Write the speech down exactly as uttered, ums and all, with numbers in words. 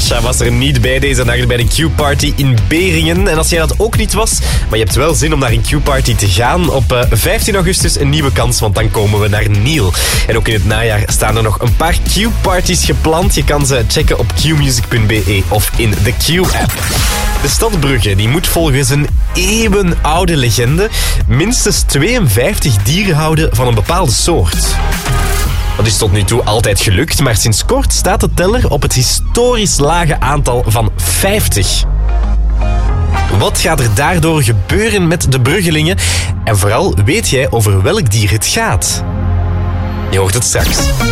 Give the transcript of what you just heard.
Sasha was er niet bij deze nacht bij de Q-party in Beringen. En als jij dat ook niet was, maar je hebt wel zin om naar een Q-party te gaan, op uh, vijftien augustus een nieuwe kans, want dan komen we naar Niel. En ook in het najaar staan er nog een paar Q-parties gepland. Je kan ze checken op q music punt b e of in de Q-app. De stad Brugge die moet volgens een eeuwenoude legende minstens tweeënvijftig dieren houden van een bepaalde soort. Dat is tot nu toe altijd gelukt, maar sinds kort staat de teller op het historisch lage aantal van vijftig. Wat gaat er daardoor gebeuren met de Bruggelingen? En vooral, weet jij over welk dier het gaat? Je hoort het straks.